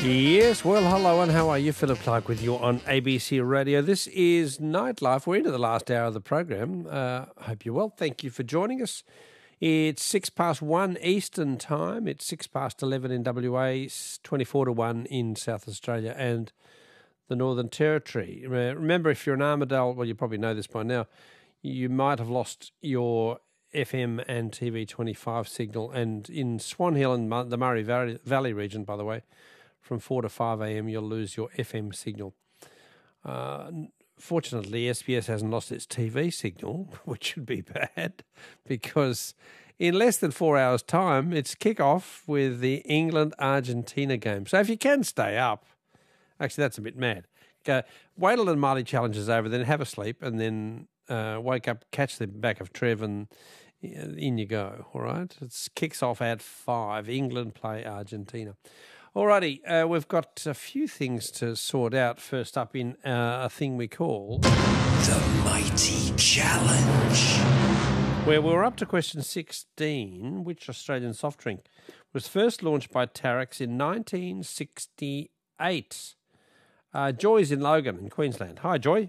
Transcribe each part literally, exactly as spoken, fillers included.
Yes, well, hello and how are you? Philip Clark with you on A B C Radio. This is Nightlife. We're into the last hour of the program. Uh, hope you're well. Thank you for joining us. It's six past one Eastern time. It's six past eleven in W A, twenty-four to one in South Australia and the Northern Territory. Remember, if you're in Armidale, well, you probably know this by now, you might have lost your F M and T V twenty-five signal. And in Swan Hill and the Murray Valley, Valley region, by the way, from four to five a.m. you'll lose your F M signal. Uh, fortunately, S B S hasn't lost its T V signal, which would be bad, because in less than four hours' time, it's kick-off with the England-Argentina game. So if you can stay up, actually that's a bit mad, go, wait till the Marley Challenge is over, then have a sleep, and then uh, wake up, catch the back of Trev, and in you go, all right? It kicks off at five. England play Argentina. Alrighty, uh, we've got a few things to sort out. First up in uh, a thing we call The Mighty Challenge, where we're up to question sixteen. Which Australian soft drink was first launched by Tarex in nineteen sixty-eight? Uh, Joy's in Logan in Queensland. Hi, Joy.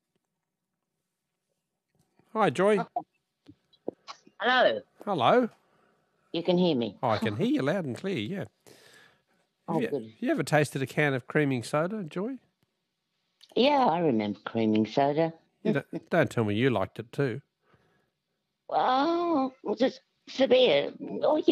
Hi, Joy. Hello. Hello. You can hear me. Oh, I can hear you loud and clear, yeah. Oh, Have you, good. you ever tasted a can of creaming soda, Joy? Yeah, I remember creaming soda. You don't, don't tell me you liked it too. Well, just severe. Oh,